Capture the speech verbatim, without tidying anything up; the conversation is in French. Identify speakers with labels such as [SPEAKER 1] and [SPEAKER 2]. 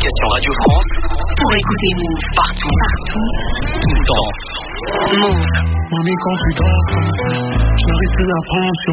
[SPEAKER 1] l'application Radio France pour écouter Move partout, partout, tout le temps. Move.
[SPEAKER 2] On est confident, je n'arrive plus à prendre sur